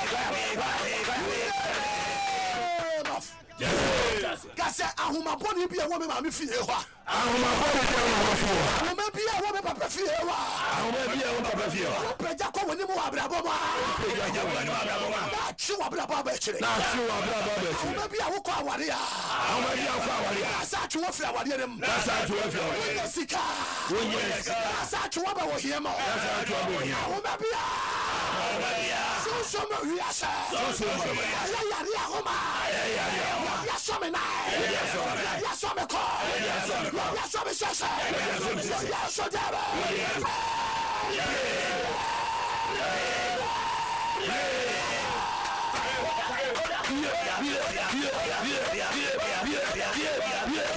Kase ahuma boni bi e wo me ma me fie ho. Ahuma boni bi e wo fie ho. Ahuma bi e wo me papa fie ho. Ahuma bi e wo papa fie ho. Peja ko woni mu abrabo ma. Peja ko woni mu abrabo ma. Na chi wa abrabo ba chire. Na chi wa abrabo ba chire. Ahuma bi e wo ko aware ya. Ahuma bi e wo ko aware ya. Sa chi wo fie aware dem. Sa chi wo fie aware. Wo sika. Wo sika. Sa chi wo ba wo hie mo. Sa chi wo ba wo hie. Ahuma bi ya. Ahuma bi ya. So mo wi asa. So mo wi asa. Ya yari ahuma. Ya ya so me na. Ya so me ko. Ya so me shasha. Ya so dara. Yeah.